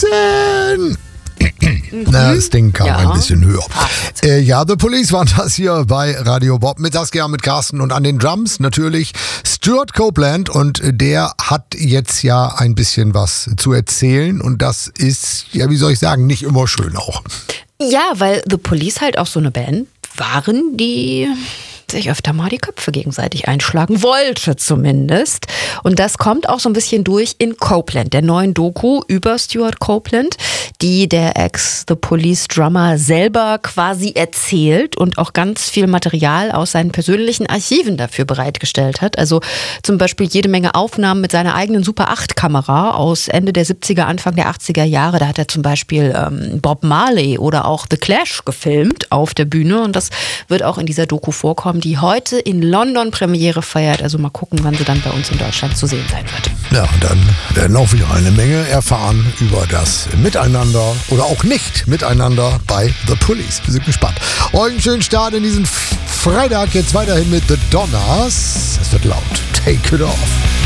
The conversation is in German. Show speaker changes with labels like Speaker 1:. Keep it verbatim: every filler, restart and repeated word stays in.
Speaker 1: Jackson! Na, das Ding kam
Speaker 2: Ja.
Speaker 1: ein bisschen höher. Äh, ja, The Police waren das hier bei Radio Bob. Mittagsgern mit Carsten und an den Drums natürlich Stuart Copeland. Und der hat jetzt ja ein bisschen was zu erzählen. Und das ist, ja, wie soll ich sagen, nicht immer schön auch.
Speaker 2: Ja, weil The Police halt auch so eine Band waren, die sich öfter mal die Köpfe gegenseitig einschlagen wollte zumindest. Und das kommt auch so ein bisschen durch in Copeland, der neuen Doku über Stuart Copeland, die der Ex-The Police-Drummer selber quasi erzählt und auch ganz viel Material aus seinen persönlichen Archiven dafür bereitgestellt hat. Also zum Beispiel jede Menge Aufnahmen mit seiner eigenen Super acht Kamera aus Ende der siebziger, Anfang der achtziger Jahre. Da hat er zum Beispiel ähm, Bob Marley oder auch The Clash gefilmt auf der Bühne und das wird auch in dieser Doku vorkommen, die heute in London Premiere feiert. Also mal gucken, wann sie dann bei uns in Deutschland zu sehen sein wird.
Speaker 1: Ja, und dann werden auch wieder eine Menge erfahren über das Miteinander oder auch nicht Miteinander bei The Police. Wir sind gespannt. Euch einen schönen Start in diesen Freitag. Jetzt weiterhin mit The Donners. Es wird laut. Take it off.